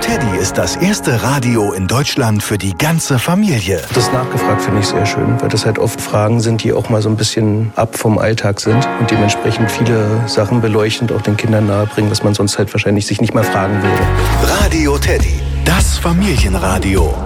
Teddy ist das erste Radio in Deutschland für die ganze Familie. Das nachgefragt finde ich sehr schön, weil das halt oft Fragen sind, die auch mal so ein bisschen ab vom Alltag sind und dementsprechend viele Sachen beleuchtend auch den Kindern nahebringen, was man sonst halt wahrscheinlich sich nicht mal fragen würde. Radio Teddy, das Familienradio.